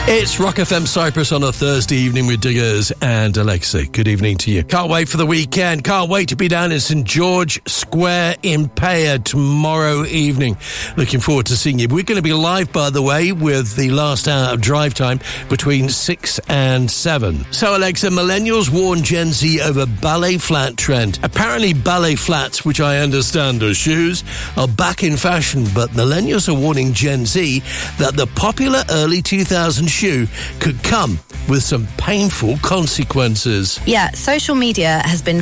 It's Rock FM Cyprus on a Thursday evening with Diggers and Alexa. Good evening to you. Can't wait for the weekend. Can't wait to be down in St George Square in Paya tomorrow evening. Looking forward to seeing you. We're going to be live, by the way, with the last hour of drive time between 6 and 7. So, Alexa, millennials warn Gen Z over ballet flat trend. Apparently, ballet flats, which I understand are shoes, are back in fashion, but millennials are warning Gen Z that the popular early 2000s shoe could come with some painful consequences. Yeah, social media has been